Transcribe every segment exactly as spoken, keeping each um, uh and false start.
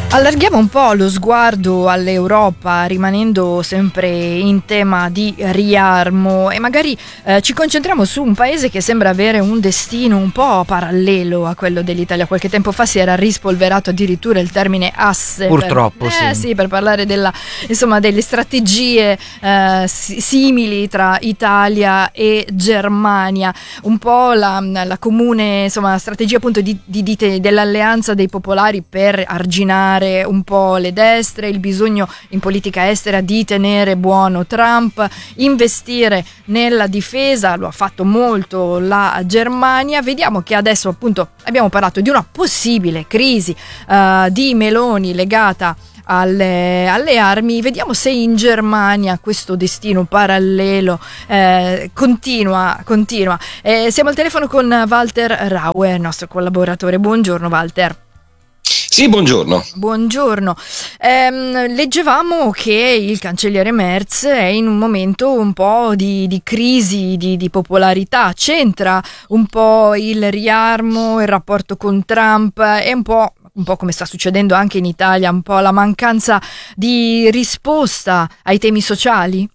Allarghiamo un po' lo sguardo all'Europa, rimanendo sempre in tema di riarmo, e magari eh, ci concentriamo su un paese che sembra avere un destino un po' parallelo a quello dell'Italia. Qualche tempo fa si era rispolverato addirittura il termine asse. Purtroppo, per, eh, sì. sì, per parlare della, insomma, delle strategie eh, simili tra Italia e Germania. Un po' la, la comune, insomma, strategia appunto di, di, di, dell'alleanza dei popolari per arginare un po' le destre, il bisogno in politica estera di tenere buono Trump, investire nella difesa, lo ha fatto molto la Germania. Vediamo che adesso appunto abbiamo parlato di una possibile crisi uh, di Meloni legata Alle, alle armi. Vediamo se in Germania questo destino parallelo eh, continua, continua. Eh, siamo al telefono con Walter Rauer, nostro collaboratore. Buongiorno Walter. Sì, buongiorno. Buongiorno. Ehm, leggevamo che il cancelliere Merz è in un momento un po' di, di crisi di, di popolarità. C'entra un po' il riarmo, il rapporto con Trump e un po', un po' come sta succedendo anche in Italia, un po' la mancanza di risposta ai temi sociali?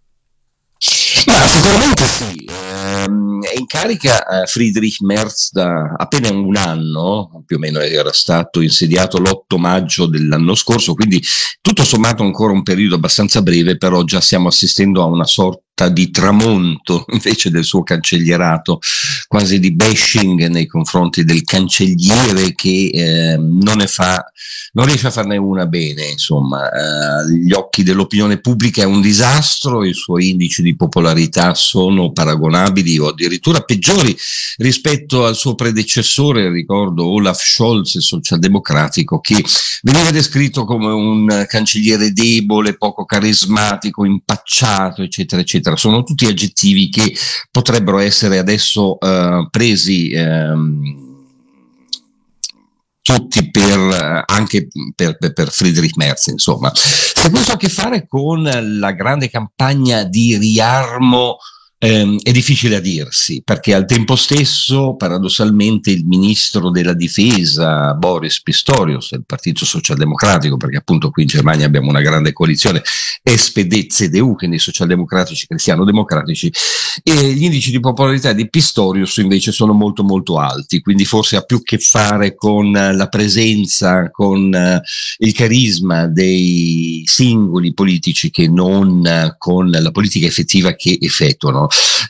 Ma sicuramente sì. Ehm, È in carica eh, Friedrich Merz da appena un anno, più o meno era stato insediato l'otto maggio dell'anno scorso, quindi tutto sommato ancora un periodo abbastanza breve, però già stiamo assistendo a una sorta di tramonto invece del suo cancellierato, quasi di bashing nei confronti del cancelliere che eh, non ne fa, non riesce a farne una bene, insomma, eh, agli occhi dell'opinione pubblica è un disastro, i suoi indici di popolarità sono paragonabili o addirittura peggiori rispetto al suo predecessore, ricordo Olaf Scholz, il socialdemocratico, che veniva descritto come un cancelliere debole, poco carismatico, impacciato, eccetera, eccetera. Sono tutti aggettivi che potrebbero essere adesso uh, presi um, tutti per anche per, per, per Friedrich Merz, insomma. Se questo ha a che fare con la grande campagna di riarmo, ehm, è difficile a dirsi, perché al tempo stesso, paradossalmente, il ministro della difesa Boris Pistorius del Partito Socialdemocratico, perché appunto qui in Germania abbiamo una grande coalizione S P D C D U, quindi socialdemocratici cristiano-democratici, e gli indici di popolarità di Pistorius invece sono molto molto alti, quindi forse ha più a che fare con la presenza, con uh, il carisma dei singoli politici che non uh, con la politica effettiva che effettuano.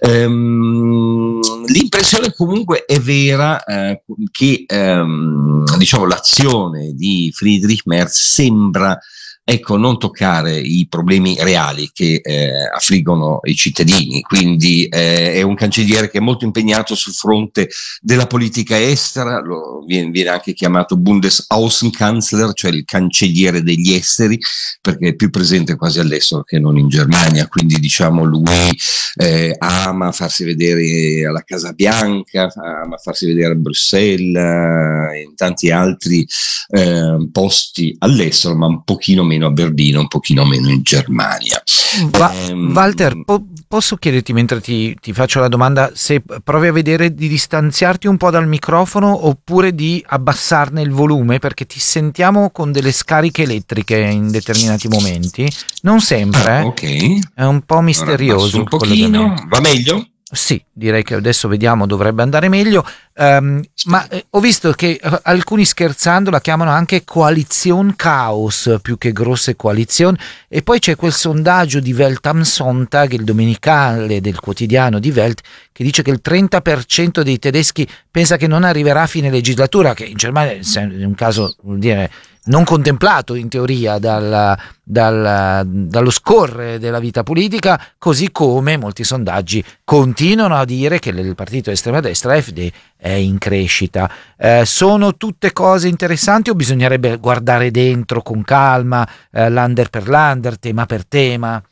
Um, l'impressione comunque è vera uh, che um, diciamo l'azione di Friedrich Merz sembra, ecco, non toccare i problemi reali che eh, affliggono i cittadini, quindi eh, è un cancelliere che è molto impegnato sul fronte della politica estera, lo, viene, viene anche chiamato Bundesaußenkanzler, cioè il cancelliere degli esteri, perché è più presente quasi all'estero che non in Germania, quindi diciamo lui eh, ama farsi vedere alla Casa Bianca, ama farsi vedere a Bruxelles e in tanti altri eh, posti all'estero, ma un pochino meno a Berlino, un pochino meno in Germania. Va- ehm, Walter, po- posso chiederti mentre ti, ti faccio la domanda se provi a vedere di distanziarti un po' dal microfono oppure di abbassarne il volume, perché ti sentiamo con delle scariche elettriche in determinati momenti, non sempre, ah, eh? ok. È un po' misterioso. Allora, un pochino, va meglio? Sì, direi che adesso vediamo, dovrebbe andare meglio, um, ma eh, ho visto che eh, alcuni scherzando la chiamano anche coalizione caos più che grosse coalizioni, e poi c'è quel sondaggio di Welt am Sonntag, il domenicale del quotidiano di Welt, che dice che il trenta per cento dei tedeschi pensa che non arriverà a fine legislatura, che in Germania è un caso, vuol dire, non contemplato in teoria dal, dal, dallo scorrere della vita politica, così come molti sondaggi continuano a dire che il partito di estrema destra F D è in crescita. Eh, sono tutte cose interessanti o bisognerebbe guardare dentro con calma, eh, lander per lander, tema per tema?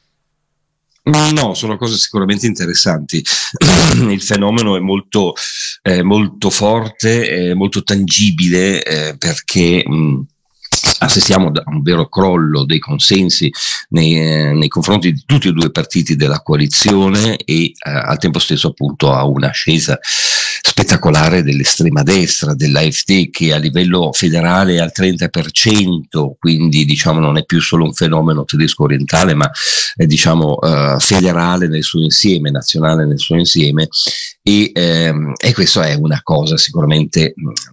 No, sono cose sicuramente interessanti. Il fenomeno è molto, eh, molto forte, è molto tangibile, eh, perché mh, assistiamo a un vero crollo dei consensi nei, nei confronti di tutti e due i partiti della coalizione e eh, al tempo stesso appunto a un'ascesa spettacolare dell'estrema destra, dell'A F D, che a livello federale è al trenta per cento, quindi diciamo non è più solo un fenomeno tedesco orientale, ma è diciamo eh, federale nel suo insieme, nazionale nel suo insieme, e, ehm, e questo è una cosa sicuramente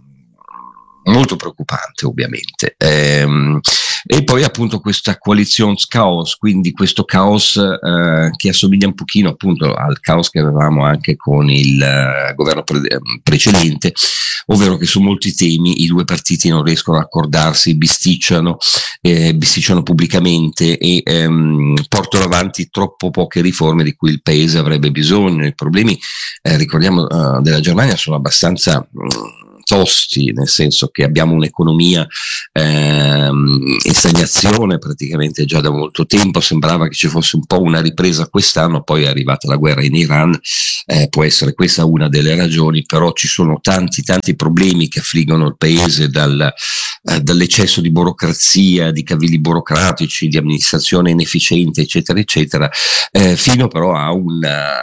molto preoccupante, ovviamente. Ehm, e poi appunto questa coalizionskaos, quindi questo caos eh, che assomiglia un pochino appunto al caos che avevamo anche con il uh, governo pre- precedente, ovvero che su molti temi i due partiti non riescono a accordarsi, bisticciano, eh, bisticciano pubblicamente e ehm, portano avanti troppo poche riforme di cui il paese avrebbe bisogno. I problemi, eh, ricordiamo, uh, della Germania sono abbastanza mh, tosti, nel senso che abbiamo un'economia ehm, in stagnazione praticamente già da molto tempo. Sembrava che ci fosse un po' una ripresa quest'anno, poi è arrivata la guerra in Iran, eh, può essere questa una delle ragioni, però ci sono tanti tanti problemi che affliggono il paese, dal, eh, dall'eccesso di burocrazia, di cavilli burocratici, di amministrazione inefficiente, eccetera eccetera, eh, fino però a una,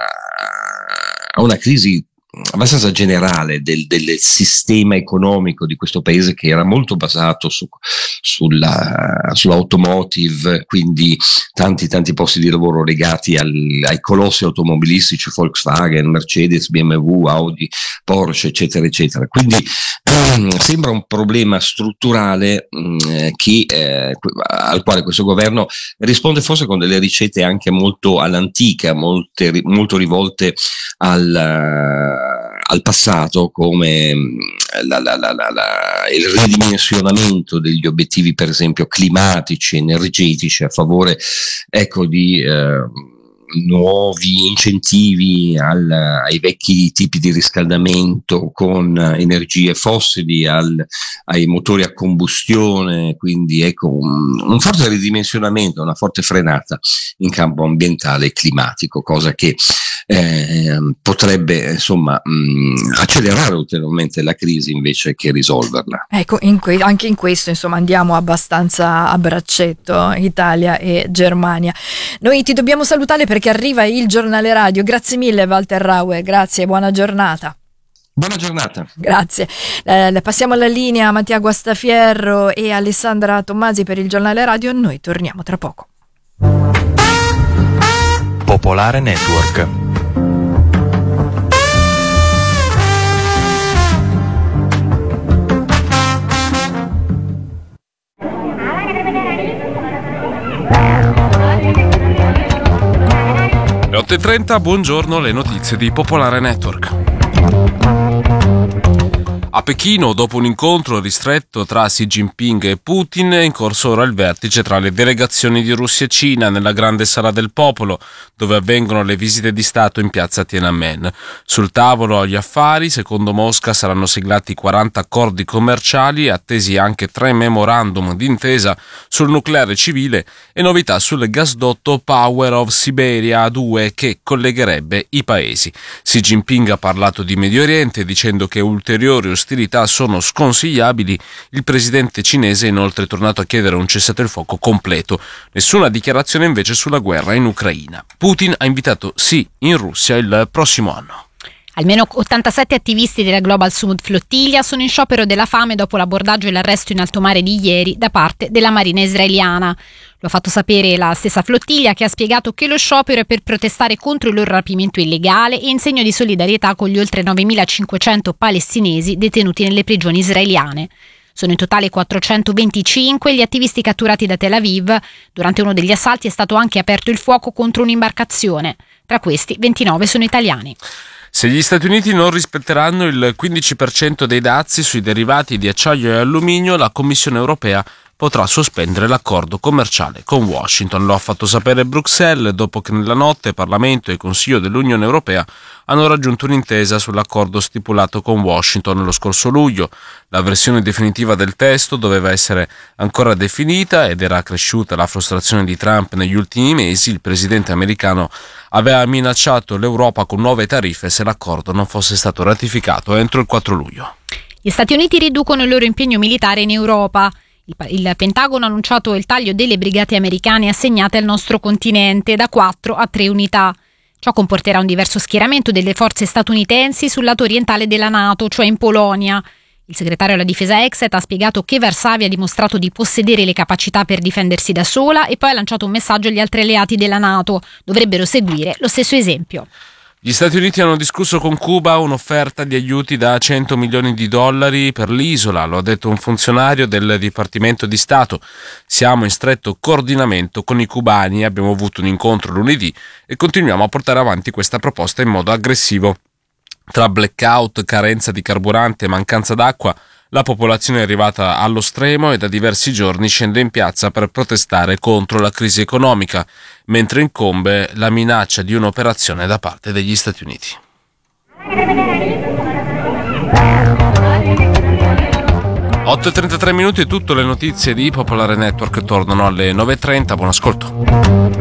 a una crisi abbastanza generale del, del sistema economico di questo paese, che era molto basato su, sulla, sull'automotive, quindi tanti tanti posti di lavoro legati al, ai colossi automobilistici Volkswagen, Mercedes, B M W, Audi, Porsche, eccetera eccetera. Quindi ehm, sembra un problema strutturale mh, che, eh, al quale questo governo risponde forse con delle ricette anche molto all'antica, molte, molto rivolte al al passato, come la, la, la, la, la, il ridimensionamento degli obiettivi, per esempio climatici, energetici, a favore ecco di eh, nuovi incentivi al, ai vecchi tipi di riscaldamento con energie fossili, al, ai motori a combustione, quindi ecco un, un forte ridimensionamento, una forte frenata in campo ambientale e climatico, cosa che eh, potrebbe insomma mh, accelerare ulteriormente la crisi invece che risolverla. Ecco, in que- anche in questo insomma andiamo abbastanza a braccetto, Italia e Germania. Noi ti dobbiamo salutare perché arriva il giornale radio. Grazie mille Walter Rauer, grazie, buona giornata. Buona giornata. Grazie. Eh, passiamo alla linea a Mattia Guastafierro e Alessandra Tommasi per il giornale radio. Noi torniamo tra poco. Popolare Network. Le otto e trenta, buongiorno, le notizie di Popolare Network. A Pechino, dopo un incontro ristretto tra Xi Jinping e Putin, è in corso ora il vertice tra le delegazioni di Russia e Cina nella grande sala del popolo, dove avvengono le visite di Stato in piazza Tiananmen. Sul tavolo agli affari, secondo Mosca, saranno siglati quaranta accordi commerciali e attesi anche tre memorandum d'intesa sul nucleare civile e novità sul gasdotto Power of Siberia due che collegherebbe i paesi. Xi Jinping ha parlato di Medio Oriente dicendo che ulteriori ostilità sono sconsigliabili. Il presidente cinese è inoltre tornato a chiedere un cessate il fuoco completo. Nessuna dichiarazione invece sulla guerra in Ucraina. Putin ha invitato Xi in Russia il prossimo anno. Almeno ottantasette attivisti della Global Summit Flottiglia sono in sciopero della fame dopo l'abordaggio e l'arresto in alto mare di ieri da parte della Marina israeliana. Lo ha fatto sapere la stessa flottiglia, che ha spiegato che lo sciopero è per protestare contro il loro rapimento illegale e in segno di solidarietà con gli oltre novemilacinquecento palestinesi detenuti nelle prigioni israeliane. Sono in totale quattrocentoventicinque gli attivisti catturati da Tel Aviv. Durante uno degli assalti è stato anche aperto il fuoco contro un'imbarcazione. Tra questi ventinove sono italiani. Se gli Stati Uniti non rispetteranno il quindici per cento dei dazi sui derivati di acciaio e alluminio, la Commissione europea potrà sospendere l'accordo commerciale con Washington. Lo ha fatto sapere Bruxelles dopo che nella notte Parlamento e Consiglio dell'Unione Europea hanno raggiunto un'intesa sull'accordo stipulato con Washington lo scorso luglio. La versione definitiva del testo doveva essere ancora definita ed era cresciuta la frustrazione di Trump negli ultimi mesi. Il presidente americano aveva minacciato l'Europa con nuove tariffe se l'accordo non fosse stato ratificato entro il quattro luglio. Gli Stati Uniti riducono il loro impegno militare in Europa. Il, il Pentagono ha annunciato il taglio delle brigate americane assegnate al nostro continente da quattro a tre unità. Ciò comporterà un diverso schieramento delle forze statunitensi sul lato orientale della NATO, cioè in Polonia. Il segretario alla difesa Exet ha spiegato che Varsavia ha dimostrato di possedere le capacità per difendersi da sola e poi ha lanciato un messaggio agli altri alleati della NATO. Dovrebbero seguire lo stesso esempio. Gli Stati Uniti hanno discusso con Cuba un'offerta di aiuti da cento milioni di dollari per l'isola, lo ha detto un funzionario del Dipartimento di Stato. Siamo in stretto coordinamento con i cubani, abbiamo avuto un incontro lunedì e continuiamo a portare avanti questa proposta in modo aggressivo. Tra blackout, carenza di carburante e mancanza d'acqua, la popolazione è arrivata allo stremo e da diversi giorni scende in piazza per protestare contro la crisi economica, mentre incombe la minaccia di un'operazione da parte degli Stati Uniti. otto e trentatré minuti e tutte le notizie di Popolare Network tornano alle nove e trenta. Buon ascolto.